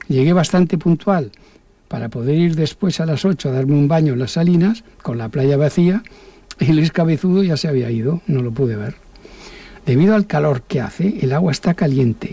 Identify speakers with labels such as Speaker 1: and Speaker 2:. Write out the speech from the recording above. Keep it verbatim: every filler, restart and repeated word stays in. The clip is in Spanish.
Speaker 1: Llegué bastante puntual para poder ir después a las ocho a darme un baño en las Salinas, con la playa vacía, y Luis Cabezudo ya se había ido, no lo pude ver. Debido al calor que hace, el agua está caliente